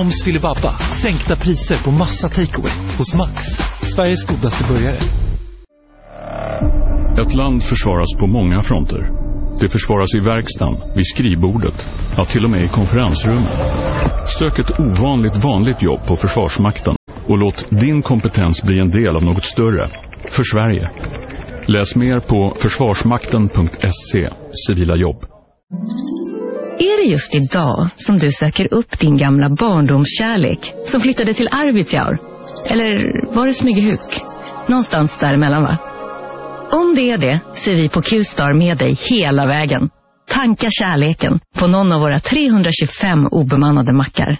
Moms Filibabba. Sänkta priser på massa takeaway hos Max. Sveriges godaste burgare. Ett land försvaras på många fronter. Det försvaras i verkstaden, vid skrivbordet, ja till och med i konferensrummet. Sök ett ovanligt vanligt jobb på Försvarsmakten och låt din kompetens bli en del av något större. För Sverige. Läs mer på försvarsmakten.se. Civila jobb. Är det just idag som du söker upp din gamla barndomskärlek som flyttade till Arvidsjaur? Eller var det Smygehuk? Någonstans däremellan, va? Om det är det så är vi på Q-Star med dig hela vägen. Tanka kärleken på någon av våra 325 obemannade mackar.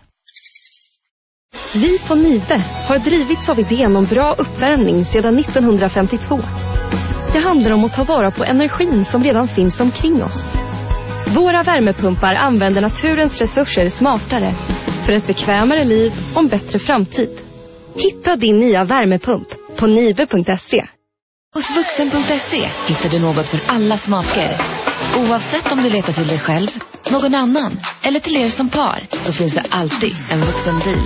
Vi på Nive har drivits av idén om bra uppvärmning sedan 1952. Det handlar om att ta vara på energin som redan finns omkring oss. Våra värmepumpar använder naturens resurser smartare för ett bekvämare liv och en bättre framtid. Hitta din nya värmepump på nive.se. Hos vuxen.se hittar du något för alla smaker. Oavsett om du letar till dig själv, någon annan eller till er som par, så finns det alltid en vuxendeal.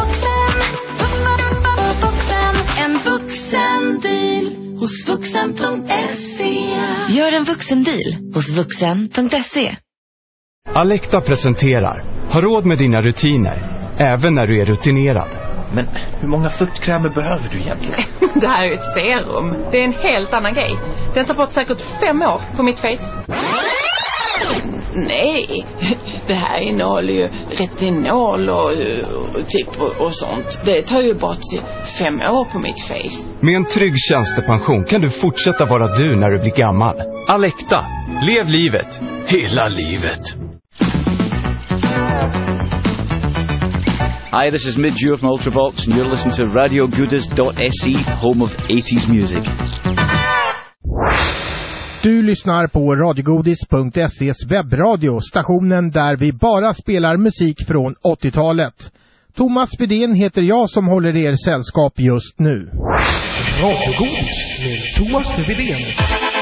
En vuxendeal hos vuxen.se. Gör en vuxendeal hos vuxen.se. Alecta presenterar. Ha råd med dina rutiner, även när du är rutinerad. Men hur många fuktkrämer behöver du egentligen? Det här är ju ett serum. Det är en helt annan grej. Den tar bort säkert 5 år på mitt face. Nej, det här innehåller ju retinol och sånt. Det tar ju bort 5 år på mitt face. Med en trygg tjänstepension kan du fortsätta vara du när du blir gammal. Alecta. Lev livet. Hela livet. Hi, this is Mid-Joe from Ultravox and you're listening to RadioGudas.se, home of 80s music. Du lyssnar på radiogodis.se's webbradio, stationen där vi bara spelar musik från 80-talet. Thomas Widén heter jag som håller er sällskap just nu. Radiogodis med Thomas Widén.